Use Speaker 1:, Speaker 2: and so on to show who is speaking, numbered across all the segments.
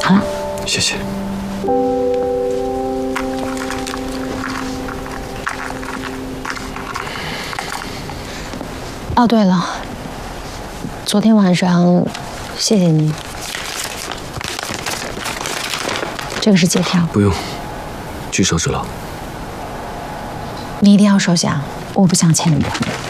Speaker 1: 好了。
Speaker 2: 谢谢。
Speaker 1: 哦，对了，昨天晚上谢谢你，这个是借票，
Speaker 2: 不用，举手之劳。
Speaker 1: 你一定要收下，我不想欠你的。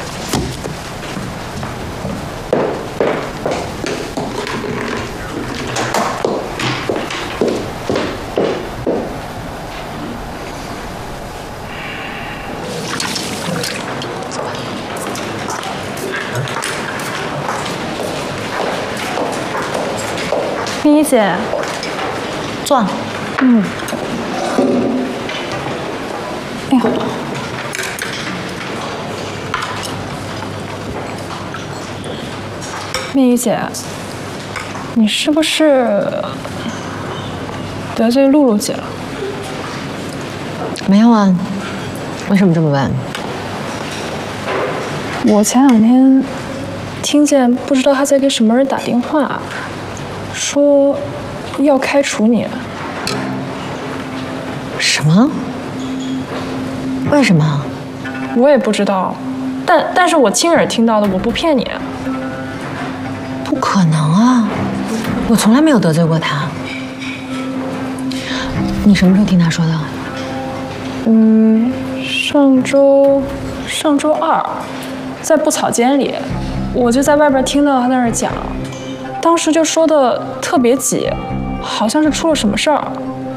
Speaker 3: 冰怡姐，
Speaker 1: 坐。
Speaker 3: 哎呀，冰怡姐，你是不是得罪露露姐了？
Speaker 1: 没有啊，为什么这么问？
Speaker 3: 我前两天听见不知道她在给什么人打电话，说要开除你。
Speaker 1: 什么？为什么？
Speaker 3: 我也不知道，但是我亲耳听到的，我不骗你。
Speaker 1: 不可能啊！我从来没有得罪过他。你什么时候听他说的？
Speaker 3: 上周二，在布草间里，我就在外边听到他在那儿讲，当时就说的特别急，好像是出了什么事儿。